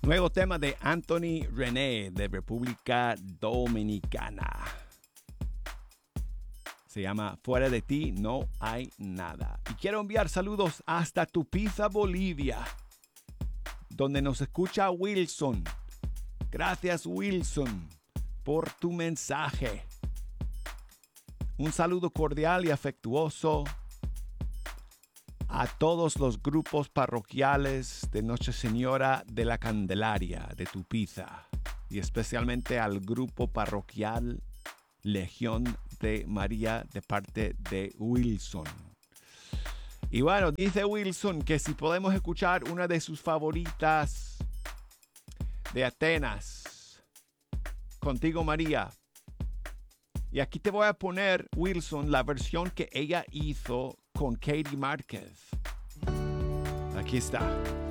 Nuevo tema de Anthony René de República Dominicana. Se llama Fuera de ti no hay nada. Y quiero enviar saludos hasta Tupiza, Bolivia, donde nos escucha Wilson. Gracias, Wilson, por tu mensaje. Un saludo cordial y afectuoso a todos los grupos parroquiales de Nuestra Señora de la Candelaria de Tupiza y especialmente al grupo parroquial Legión de María de parte de Wilson. Y bueno, dice Wilson que si podemos escuchar una de sus favoritas de Atenas, Contigo María. Y aquí te voy a poner, Wilson, la versión que ella hizo con Katie Márquez. Aquí está.